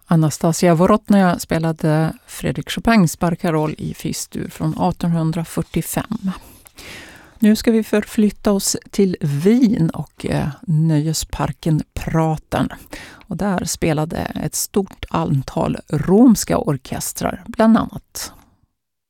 Anastasia Vorotnaja spelade Frédéric Chopins barcaroll i Fistur från 1845. Nu ska vi förflytta oss till Wien och nöjesparken Praten. Och där spelade ett stort antal romska orkestrar, bland annat.